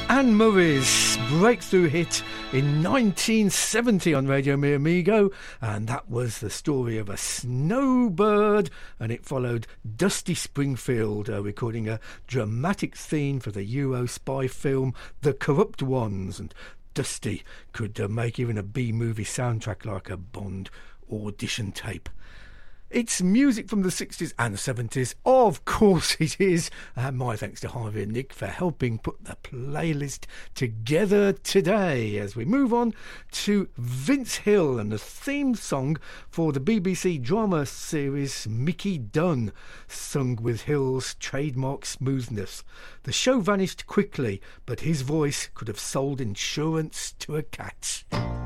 Anne Murray's breakthrough hit in 1970 on Radio Mi Amigo, and that was the story of a snowbird, and it followed Dusty Springfield recording a dramatic theme for the Euro spy film The Corrupt Ones, and Dusty could make even a B-movie soundtrack like a Bond audition tape. It's music from the 60s and the 70s. Of course it is. My thanks to Harvey and Nick for helping put the playlist together today as we move on to Vince Hill and the theme song for the BBC drama series Mickey Dunn, sung with Hill's trademark smoothness. The show vanished quickly, but his voice could have sold insurance to a cat.